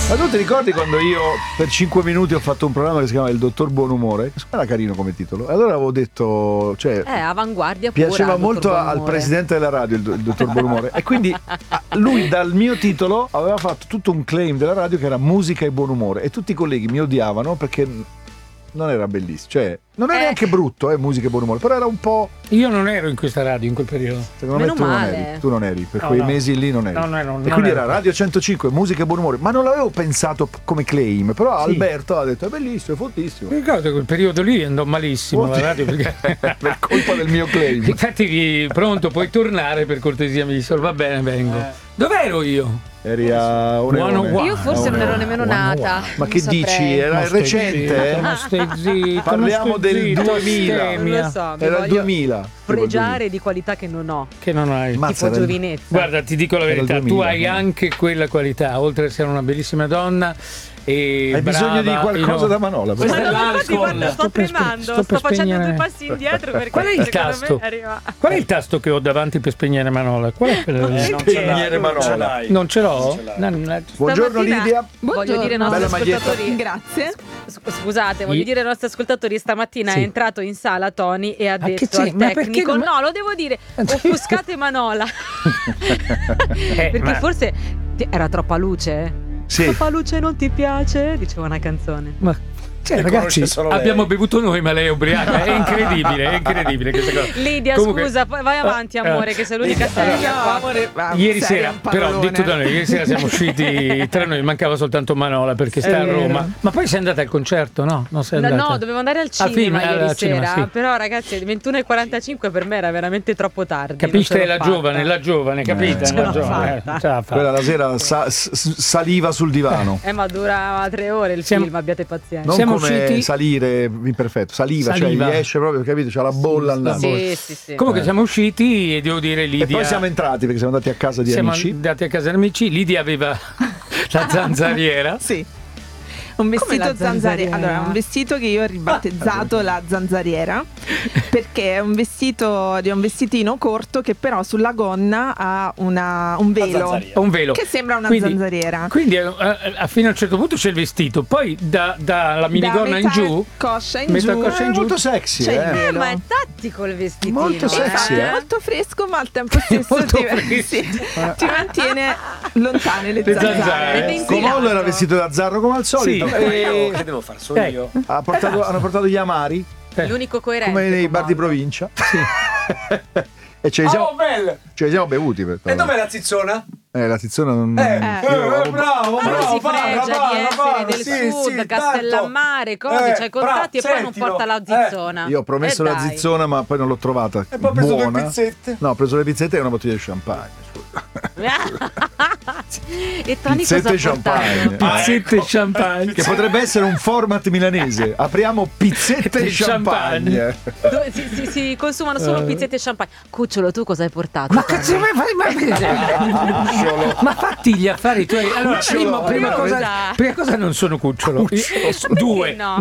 Ma tu ti ricordi quando io per 5 minuti ho fatto un programma che si chiama Il Dottor Buonumore? Era carino come titolo. E allora avevo detto, cioè, avanguardia pura. piaceva molto al presidente della radio il Dottor Buonumore. E quindi lui dal mio titolo aveva fatto tutto un claim della radio che era musica e buon umore. E tutti i colleghi mi odiavano perché non era bellissimo. Cioè, non era neanche brutto, musica e buon umore, però era un po'. Io non ero in questa radio in quel periodo. Secondo me tu non eri, per quei mesi lì non eri. No, e quindi era Radio 105, musica e buon umore, ma non l'avevo pensato come claim, però Alberto ha detto è bellissimo, è fortissimo. Mi ricordo che quel periodo lì andò malissimo la radio perché per colpa del mio claim. Infatti, pronto, puoi tornare per cortesia, mi dissero va bene, vengo. Dov'ero io? Eri a Io forse non ero nemmeno nata. Ma che dici? Era recente? Parliamo del 2000. Non lo so, era il 2000. Pregiare di qualità che non ho. Che non hai. Tipo giovinezza. Guarda, ti dico la verità, tu hai anche quella qualità, oltre ad essere una bellissima donna. E hai bisogno di qualcosa da Manola. Questo è l'alcol. Sto tremando, sto facendo 2 passi indietro perché qual è il tasto? Qual è il tasto che ho davanti per spegnere Manola? Qual è spegnere Manola? Non ce l'ho? Buongiorno Lidia. Voglio dire ai nostri ascoltatori. Grazie. Scusate, voglio dire ai nostri ascoltatori, stamattina è entrato in sala Tony e ha detto al tecnico: no, lo devo dire, offuscate Manola. Perché forse era troppa luce. Sì. Troppa luce non ti piace? Diceva una canzone. Ma ragazzi, abbiamo bevuto noi, ma lei è ubriaca. È incredibile questa cosa. Lidia, scusa, vai avanti, amore, che sei l'unica seria. Ieri sera, però, detto da noi, ieri sera siamo usciti tra noi, mancava soltanto Manola perché sta a Roma. Ma poi sei andata al concerto, no? Non sei andata? No, dovevo andare al cinema ieri sera. Però, ragazzi, 21:45 per me era veramente troppo tardi. Capisci? La giovane, capite? Quella la sera saliva sul divano. Ma dura 3 ore il film, abbiate pazienza. Non come salire imperfetto, saliva, cioè gli esce proprio, capito? C'ha la bolla al naso. Sì. Comunque siamo usciti e devo dire Lidia. E poi siamo entrati perché siamo andati a casa di amici. Siamo andati a casa di amici, Lidia aveva la zanzariera. Sì. Un vestito zanzariera. Allora, un vestito che io ho ribattezzato la zanzariera perché è un vestitino corto che però sulla gonna ha un velo che sembra una zanzariera. Quindi fino a un certo punto c'è il vestito, poi dalla minigonna in giù, coscia in giù, è molto sexy, ma è tattico il vestitino. Molto sexy, è molto fresco, ma al tempo stesso ti mantiene lontane le zanzare. Comollo era vestito da Zarro come al solito. Che devo fare? Sono io? Hanno portato gli amari. L'unico coerente. Come nei bar di provincia. E ce li siamo bevuti. E dov'è la zizzona? La tizzona non. Bravo. Si fregia di essere del sud, Castellammare, cose, c'hai contatti e poi non porta la zizzona. Io ho promesso la zizzona, ma poi non l'ho trovata. E poi ho preso 2 pizzette. No, ho preso le pizzette e una bottiglia di champagne. E Tony pizzette champagne. Pizzette champagne. Che potrebbe essere un format milanese. Apriamo pizzette champagne. Dove si consumano solo pizzette e champagne. Cucciolo, tu cosa hai portato? Ma cazzo ma fatti gli affari tuoi. Allora, prima cosa non sono cucciolo. 2.